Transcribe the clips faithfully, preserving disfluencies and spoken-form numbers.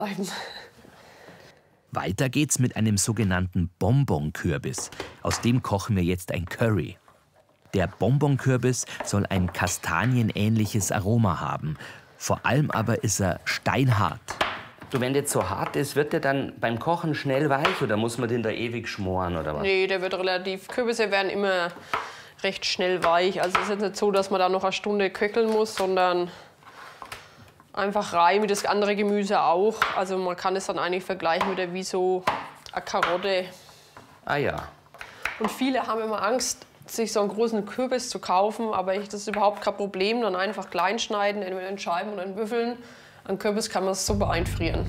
Weiter geht's mit einem sogenannten Bonbon-Kürbis. Aus dem kochen wir jetzt ein Curry. Der Bonbon-Kürbis soll ein kastanienähnliches Aroma haben. Vor allem aber ist er steinhart. Du, wenn der so hart ist, wird der dann beim Kochen schnell weich oder muss man den da ewig schmoren oder was? Nee, der wird relativ. Kürbisse werden immer recht schnell weich. Also es ist jetzt nicht so, dass man da noch eine Stunde köcheln muss, sondern einfach rein wie das andere Gemüse auch. Also man kann es dann eigentlich vergleichen mit der wie so eine Karotte. Ah ja. Und viele haben immer Angst, sich so einen großen Kürbis zu kaufen, aber ich, das ist überhaupt kein Problem. Dann einfach klein schneiden, entweder in Scheiben oder in Würfeln. Ein Kürbis kann man super einfrieren.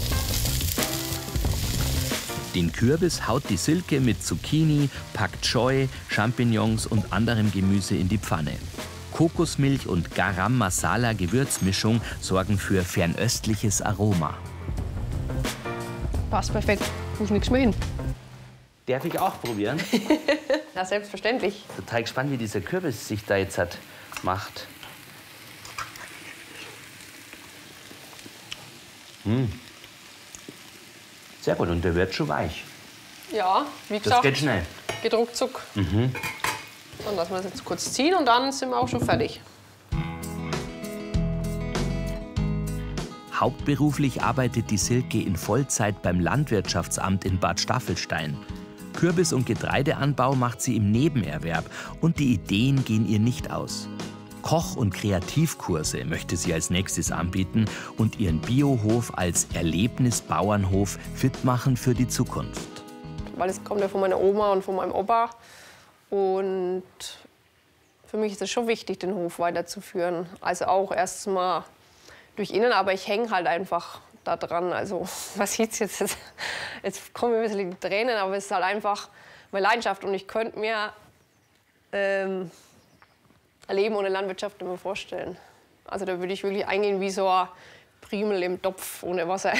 Den Kürbis haut die Silke mit Zucchini, Pak Choi, Champignons und anderem Gemüse in die Pfanne. Kokosmilch und Garam Masala Gewürzmischung sorgen für fernöstliches Aroma. Passt perfekt, muss nichts mehr hin. Darf ich auch probieren? Ja, selbstverständlich. Total gespannt, wie dieser Kürbis sich da jetzt hat, macht. Mmh. Sehr gut, und der wird schon weich. Ja, wie gesagt, das geht schnell. Geht ruckzuck. Mhm. Dann lassen wir es jetzt kurz ziehen und dann sind wir auch schon fertig. Hauptberuflich arbeitet die Silke in Vollzeit beim Landwirtschaftsamt in Bad Staffelstein. Kürbis- und Getreideanbau macht sie im Nebenerwerb und die Ideen gehen ihr nicht aus. Koch- und Kreativkurse möchte sie als nächstes anbieten und ihren Biohof als Erlebnisbauernhof fit machen für die Zukunft. Weil es kommt ja von meiner Oma und von meinem Opa. Und für mich ist es schon wichtig, den Hof weiterzuführen. Also auch erst mal durch innen, aber ich hänge halt einfach da dran. Also man sieht es jetzt, jetzt kommen mir ein bisschen die Tränen, aber es ist halt einfach meine Leidenschaft. Und ich könnte mir ähm, ein Leben ohne Landwirtschaft nicht mehr vorstellen. Also da würde ich wirklich eingehen wie so ein Primel im Topf ohne Wasser.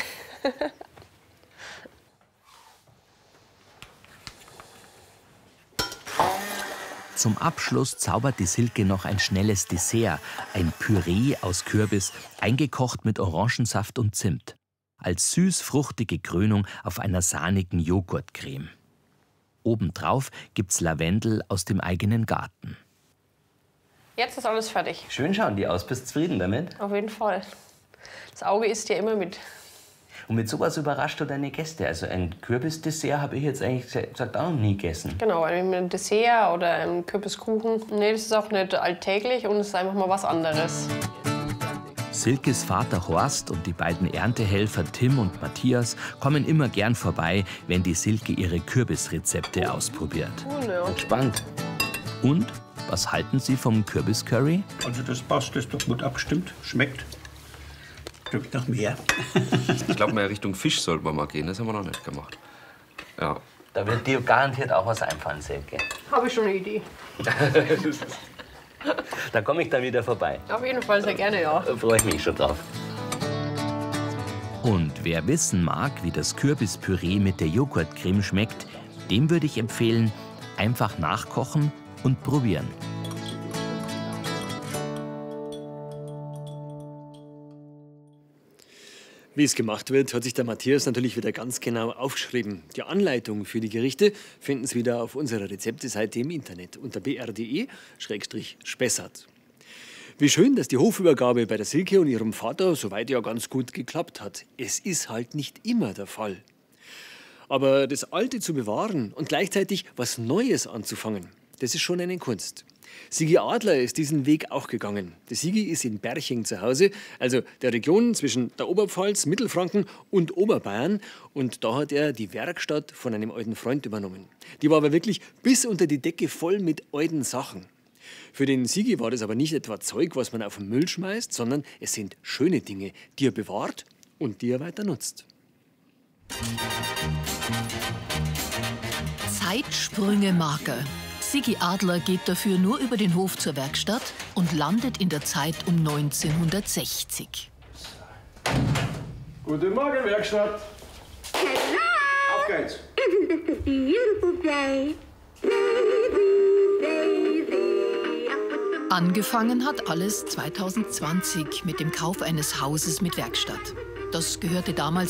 Zum Abschluss zaubert die Silke noch ein schnelles Dessert, ein Püree aus Kürbis, eingekocht mit Orangensaft und Zimt. Als süß-fruchtige Krönung auf einer sahnigen Joghurtcreme. Obendrauf gibt's Lavendel aus dem eigenen Garten. Jetzt ist alles fertig. Schön schauen die aus. Bist du zufrieden damit? Auf jeden Fall. Das Auge isst ja immer mit. Und mit sowas überrascht du deine Gäste? Also ein Kürbisdessert habe ich jetzt eigentlich gesagt auch noch nie gegessen. Genau, mit einem Dessert oder einem Kürbiskuchen. Nee, das ist auch nicht alltäglich und es ist einfach mal was anderes. Silkes Vater Horst und die beiden Erntehelfer Tim und Matthias kommen immer gern vorbei, wenn die Silke ihre Kürbisrezepte ausprobiert. Cool, ja. Entspannt. Und was halten Sie vom Kürbiscurry? Also das passt, das ist doch gut abgestimmt, schmeckt. Drückt nach mehr. Ich glaube, mehr Richtung Fisch sollte man mal gehen. Das haben wir noch nicht gemacht. Ja. Da wird dir garantiert auch was einfallen, Silke. Habe ich schon eine Idee. Da komme ich dann wieder vorbei. Auf jeden Fall sehr gerne, ja. Da freue ich mich schon drauf. Und wer wissen mag, wie das Kürbispüree mit der Joghurtcreme schmeckt, dem würde ich empfehlen, einfach nachkochen und probieren. Wie es gemacht wird, hat sich der Matthias natürlich wieder ganz genau aufgeschrieben. Die Anleitung für die Gerichte finden Sie wieder auf unserer Rezepteseite im Internet unter b r punkt d e Schrägstrich Spessart. Wie schön, dass die Hofübergabe bei der Silke und ihrem Vater soweit ja ganz gut geklappt hat. Es ist halt nicht immer der Fall. Aber das Alte zu bewahren und gleichzeitig was Neues anzufangen, das ist schon eine Kunst. Sigi Adler ist diesen Weg auch gegangen. Der Sigi ist in Berching zu Hause, also der Region zwischen der Oberpfalz, Mittelfranken und Oberbayern. Und da hat er die Werkstatt von einem alten Freund übernommen. Die war aber wirklich bis unter die Decke voll mit alten Sachen. Für den Sigi war das aber nicht etwa Zeug, was man auf den Müll schmeißt, sondern es sind schöne Dinge, die er bewahrt und die er weiter nutzt. Zeitsprünge-Marker. Sigi Adler geht dafür nur über den Hof zur Werkstatt und landet in der Zeit um neunzehnhundertsechzig. Guten Morgen, Werkstatt. Auf geht's. Angefangen hat alles zweitausendzwanzig mit dem Kauf eines Hauses mit Werkstatt. Das gehörte damals